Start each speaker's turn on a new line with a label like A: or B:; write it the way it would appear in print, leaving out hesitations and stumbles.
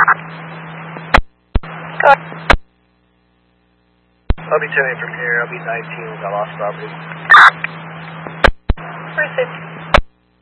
A: I'll be 10 from here. I'll be 19 with that lost property.
B: Proceed.